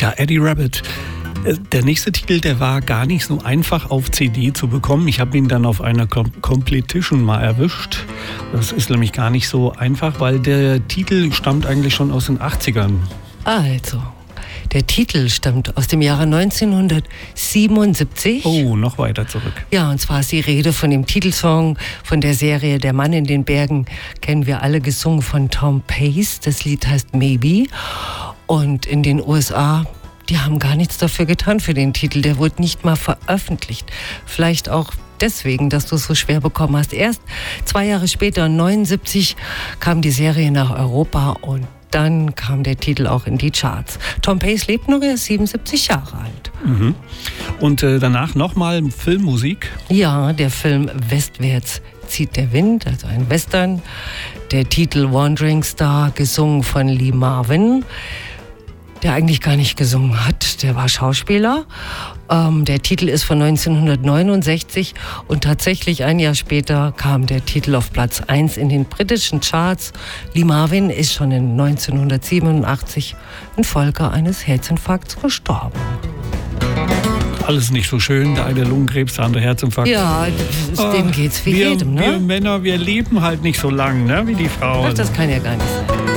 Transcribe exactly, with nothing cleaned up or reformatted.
Ja, Eddie Rabbitt. Der nächste Titel, der war gar nicht so einfach auf C D zu bekommen. Ich habe ihn dann auf einer Competition mal erwischt. Das ist nämlich gar nicht so einfach, weil der Titel stammt eigentlich schon aus den achtzigern. Also, der Titel stammt aus dem Jahre neunzehnhundertsiebenundsiebzig. Oh, noch weiter zurück. Ja, und zwar ist die Rede von dem Titelsong von der Serie Der Mann in den Bergen, kennen wir alle, gesungen von Tom Pace. Das Lied heißt Maybe. Und in den U S A, die haben gar nichts dafür getan für den Titel. Der wurde nicht mal veröffentlicht. Vielleicht auch deswegen, dass du es so schwer bekommen hast. Erst zwei Jahre später, neunundsiebzig, kam die Serie nach Europa und dann kam der Titel auch in die Charts. Tom Pace lebt noch, er ist siebenundsiebzig Jahre alt. Mhm. Und äh, danach nochmal Filmmusik? Ja, der Film Westwärts zieht der Wind, also ein Western. Der Titel Wandering Star, gesungen von Lee Marvin, der eigentlich gar nicht gesungen hat, der war Schauspieler. Ähm, der Titel ist von neunzehnhundertneunundsechzig und tatsächlich ein Jahr später kam der Titel auf Platz eins in den britischen Charts. Lee Marvin ist schon in neunzehnhundertsiebenundachtzig infolge eines Herzinfarkts gestorben. Alles nicht so schön, der eine Lungenkrebs, der andere Herzinfarkt. Ja, Ach, dem geht's wie wir, jedem, ne? Wir Männer, wir leben halt nicht so lang, ne, wie die Frauen. Ach, das kann ja gar nicht sein.